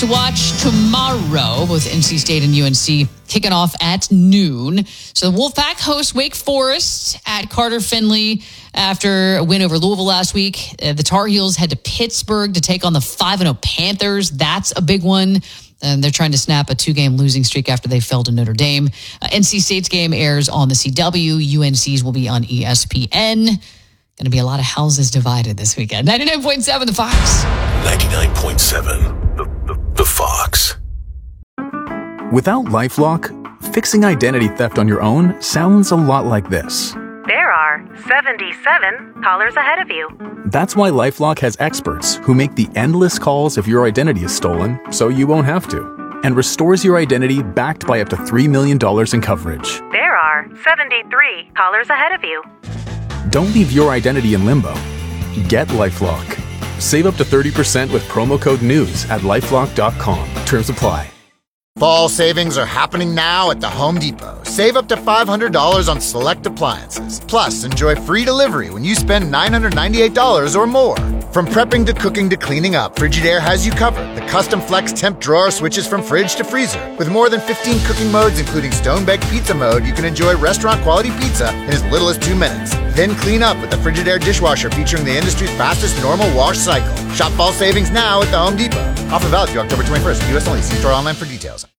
to watch tomorrow, both NC State and UNC kicking off at noon. So the Wolfpack hosts Wake Forest at Carter Finley after a win over Louisville last week. The Tar Heels head to Pittsburgh to take on the 5-0 Panthers. That's a big one. And they're trying to snap a 2-game losing streak after they fell to Notre Dame. NC State's game airs on the CW. UNC's will be on ESPN. Going to be a lot of houses divided this weekend. 99.7 The Fox. 99.7 The Fox. Without LifeLock, fixing identity theft on your own sounds a lot like this. There are 77 callers ahead of you. That's why LifeLock has experts who make the endless calls if your identity is stolen, so you won't have to, and restores your identity backed by up to $3 million in coverage. There are 73 callers ahead of you. Don't leave your identity in limbo. Get LifeLock. Save up to 30% with promo code NEWS at LifeLock.com. Terms apply. Fall savings are happening now at the Home Depot. Save up to $500 on select appliances. Plus, enjoy free delivery when you spend $998 or more. From prepping to cooking to cleaning up, Frigidaire has you covered. The custom flex temp drawer switches from fridge to freezer. With more than 15 cooking modes, including stone-baked pizza mode, you can enjoy restaurant-quality pizza in as little as 2 minutes. Then clean up with the Frigidaire dishwasher featuring the industry's fastest normal wash cycle. Shop fall savings now at the Home Depot. Offer valid through October 21st. U.S. only. See store online for details.